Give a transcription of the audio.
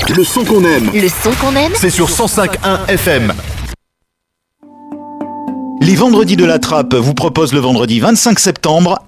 Le son qu'on aime. Le son qu'on aime, C'est sur 105.1 FM. Les vendredis de la Trappe vous proposent le vendredi 25 septembre